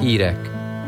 Hírek.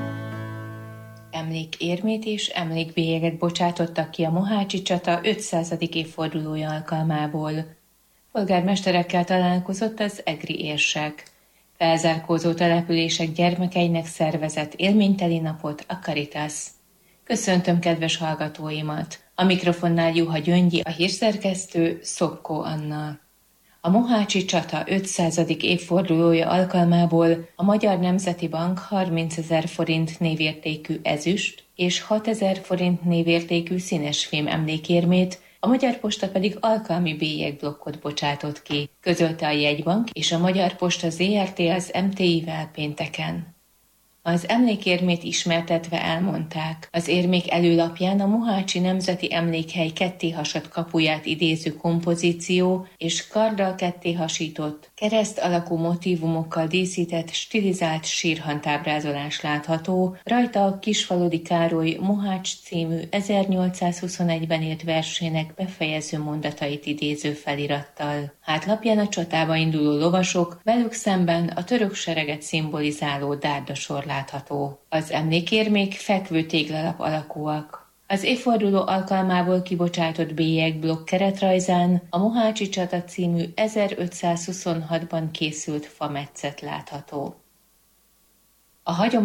Emlékérmét és emlékbélyeget bocsátottak ki a mohácsi csata 500. évfordulója alkalmából. Polgármesterekkel találkozott az egri érsek. Felzárkózó települések gyermekeinek szervezett élményteli napot a Caritas. Köszöntöm kedves hallgatóimat! A mikrofonnál Juha Gyöngyi, a hírszerkesztő Szopkó Anna. A mohácsi csata 500. évfordulója alkalmából a Magyar Nemzeti Bank 30 000 forint névértékű ezüst és 6 000 forint névértékű színesfém emlékérmét, a Magyar Posta pedig alkalmi bélyegбlokkot bocsátott ki, közölte a Jegybank és a Magyar Posta Zrt. Az MTI-vel pénteken. Az emlékérmét ismertetve elmondták, az érmék előlapján a Mohácsi Nemzeti Emlékhely kettéhasadt kapuját idéző kompozíció és karddal kettéhasított, kereszt alakú motívumokkal díszített stilizált sírhantábrázolás látható, rajta a Kisfaludy Károly Mohács című 1821-ben írt versének befejező mondatait idéző felirattal. Hátlapján a csatába induló lovasok, velük szemben a török sereget szimbolizáló dárdasor látható. Az emlékérmék fekvő téglalap alakúak. Az évforduló alkalmából kibocsátott bélyegblokk keretrajzán a Mohácsi csata című 1526-ban készült fametszet látható. A